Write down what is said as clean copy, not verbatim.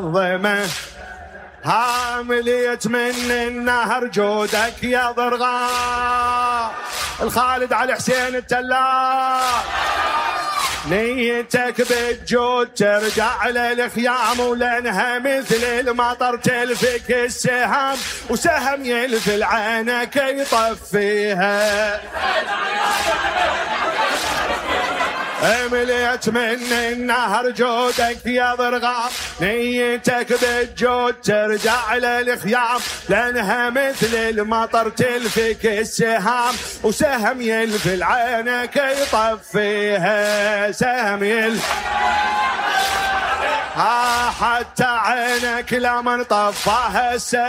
ضمه هامليت من النهر جودك يا ضرغام. الخالد علي حسين التلال نيتك بالجود ترجع للخيام، ولانها مثل المطر تلفك السهام، وسهم يلفل عينك يطفيها. مليت من النهر جودك يا ضرغام، نيتك بالجود ترجع للخيام، لانها مثل المطر تلفك السهام، وسهم يلفل عينك يطفيها. سهم حتى عينك لمن طفاها السهم